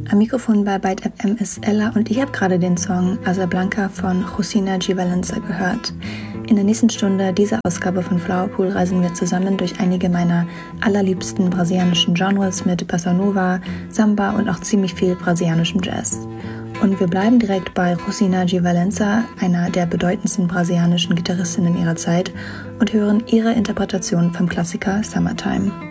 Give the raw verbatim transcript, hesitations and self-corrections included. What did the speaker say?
Am Mikrofon bei Byte F M ist Ella und ich habe gerade den Song Asa Blanca von Jusina G. Valença gehört. In der nächsten Stunde dieser Ausgabe von Flowerpool reisen wir zusammen durch einige meiner allerliebsten brasilianischen Genres mit Bossa Nova, Samba und auch ziemlich viel brasilianischem Jazz. Und wir bleiben direkt bei Jusina G. Valença, einer der bedeutendsten brasilianischen Gitarristinnen ihrer Zeit, und hören ihre Interpretation vom Klassiker Summertime.